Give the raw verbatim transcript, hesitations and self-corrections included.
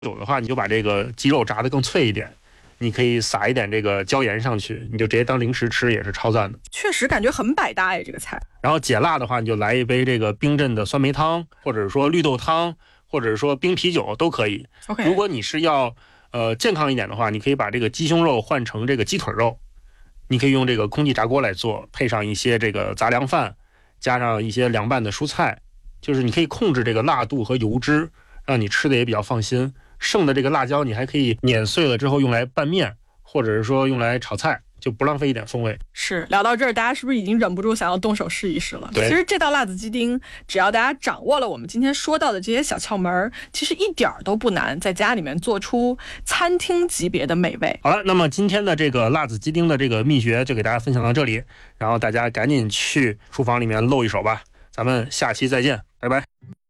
有的话，你就把这个鸡肉炸得更脆一点，你可以撒一点这个椒盐上去，你就直接当零食吃，也是超赞的。 确实感觉很百搭哎，这个菜。 然后解辣的话，你就来一杯这个冰镇的酸梅汤，或者说绿豆汤，或者说冰啤酒都可以。 OK， 如果你是要呃健康一点的话，你可以把这个鸡胸肉换成这个鸡腿肉，你可以用这个空气炸锅来做，配上一些这个杂粮饭，加上一些凉拌的蔬菜，就是你可以控制这个辣度和油脂，让你吃的也比较放心。剩的这个辣椒你还可以碾碎了之后用来拌面，或者是说用来炒菜，就不浪费一点风味。 是，聊到这儿，大家是不是已经忍不住想要动手试一试了？ 对， 其实这道辣子鸡丁，只要大家掌握了我们今天说到的这些小窍门，其实一点儿都不难，在家里面做出餐厅级别的美味。 好了，那么今天的这个辣子鸡丁的这个秘诀就给大家分享到这里，然后大家赶紧去厨房里面露一手吧，咱们下期再见，拜拜。